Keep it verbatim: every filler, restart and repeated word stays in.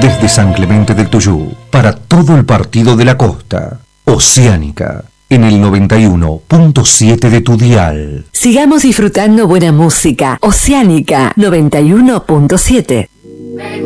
Desde San Clemente del Tuyú, para todo el partido de la costa, Oceánica, en el noventa y uno punto siete de tu dial. Sigamos disfrutando buena música. Oceánica noventa y uno punto siete.